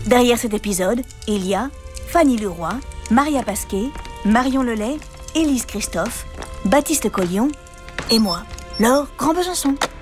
Derrière cet épisode, il y a Fanny Leroy, Maria Pasquet, Marion Lelay, Élise Christophe, Baptiste Collion et moi, Laure Grand-Besançon.